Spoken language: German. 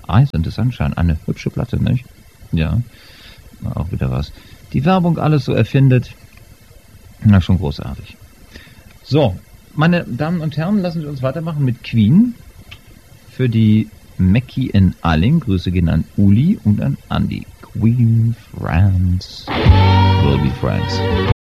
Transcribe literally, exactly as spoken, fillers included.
Eyes in the Sunshine, eine hübsche Platte, nicht? Ja, auch wieder was. Die Werbung alles so erfindet, na schon großartig. So, meine Damen und Herren, lassen Sie uns weitermachen mit Queen. Für die Mackie in Alling, Grüße gehen an Uli und an Andy. Queen, France, will be friends.